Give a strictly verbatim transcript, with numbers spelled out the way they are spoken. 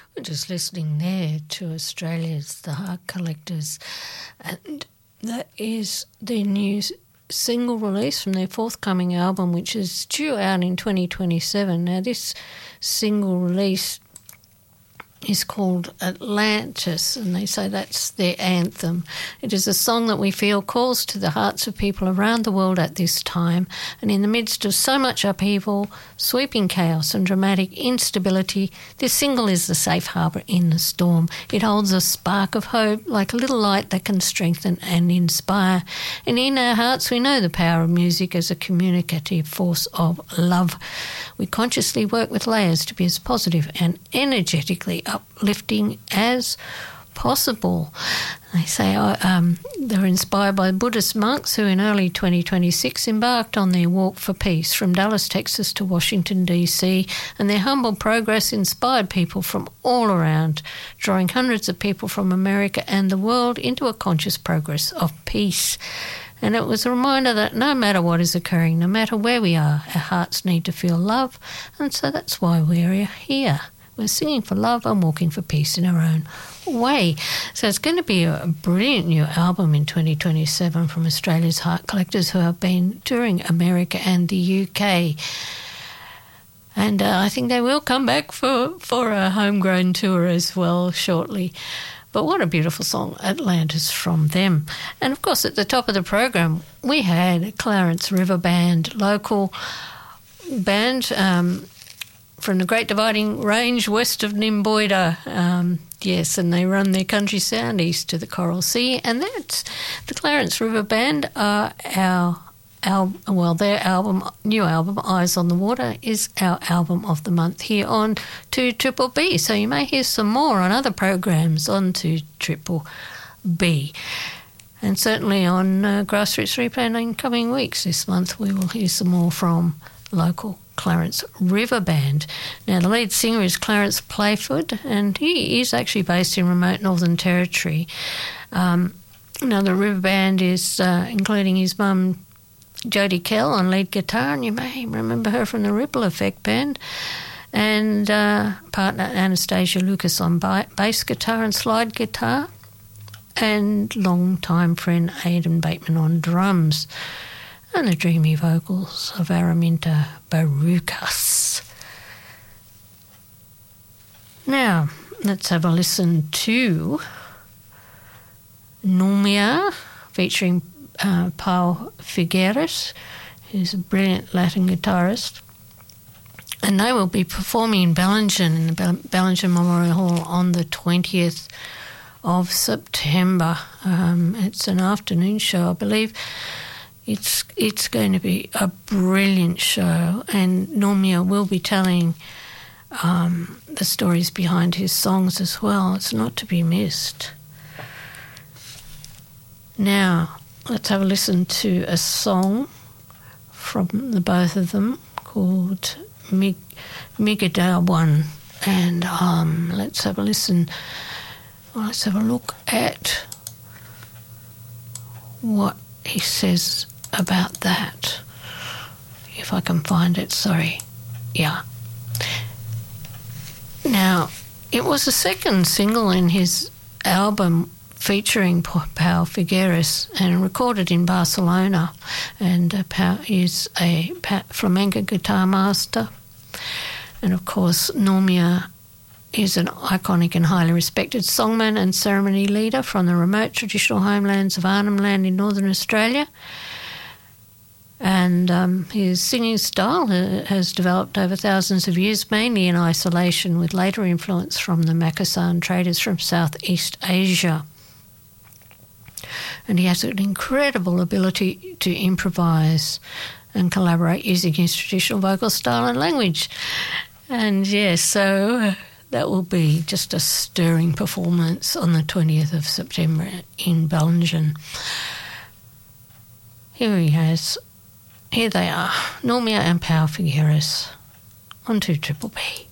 We're just listening there to Australia's The Heart Collectors, and that is their new single release from their forthcoming album, which is due out in twenty twenty-seven. Now, this single release is called Atlantis, and they say that's their anthem. It is a song that we feel calls to the hearts of people around the world at this time, and in the midst of so much upheaval, sweeping chaos and dramatic instability, this single is the safe harbour in the storm. It holds a spark of hope, like a little light that can strengthen and inspire. And in our hearts we know the power of music as a communicative force of love. We consciously work with layers to be as positive and energetically uplifting as possible. They say uh, um, they're inspired by Buddhist monks who in early twenty twenty-six embarked on their walk for peace from Dallas, Texas to Washington, D C, and their humble progress inspired people from all around, drawing hundreds of people from America and the world into a conscious progress of peace. And it was a reminder that no matter what is occurring, no matter where we are, our hearts need to feel love, and so that's why we're here. We're singing for love and walking for peace in our own way. So it's going to be a brilliant new album in twenty twenty-seven from Australia's Heart Collectors, who have been touring America and the U K. And uh, I think they will come back for, for a homegrown tour as well shortly. But what a beautiful song, Atlantis, from them. And, of course, at the top of the program, we had Clarence River Band, local band um, from the Great Dividing Range west of Nimboida. Um, yes, and they run their country sound east to the Coral Sea. And that's the Clarence River Band are our... Al- well, their album, new album, Eyes on the Water, is our album of the month here on two Triple B. So you may hear some more on other programs on two Triple B. And certainly on uh, Grassroots Replay in coming weeks this month, we will hear some more from local Clarence River Band. Now, the lead singer is Clarence Playford, and he is actually based in remote Northern Territory. Um, now, the River Band is uh, including his mum, Jodie Kell, on lead guitar, and you may remember her from the Ripple Effect Band, and uh, partner Anastasia Lucas on ba- bass guitar and slide guitar, and long-time friend Aidan Bateman on drums, and the dreamy vocals of Araminta Barukas. Now, let's have a listen to Numia, featuring Uh, Pau Figueres, who's a brilliant Latin guitarist, and they will be performing in Bellingen, in the Bell- Bellingen Memorial Hall on the twentieth of September. Um, it's an afternoon show, I believe. It's it's going to be a brilliant show, and Normia will be telling um, the stories behind his songs as well. It's not to be missed. Now, let's have a listen to a song from the both of them called Mig- Migadar One. And um, let's have a listen. Well, let's have a look at what he says about that. If I can find it, sorry. Yeah. Now, it was the second single in his album featuring Pau Figueres and recorded in Barcelona. And uh, Pau is a flamenco guitar master. And, of course, Normia is an iconic and highly respected songman and ceremony leader from the remote traditional homelands of Arnhem Land in Northern Australia. And um, his singing style has developed over thousands of years, mainly in isolation, with later influence from the Makassan traders from Southeast Asia. And he has an incredible ability to improvise and collaborate using his traditional vocal style and language. And yes, so uh, that will be just a stirring performance on the twentieth of September in Bellingen. Here he has, here they are, Normia and Pau Figueres on two Triple B.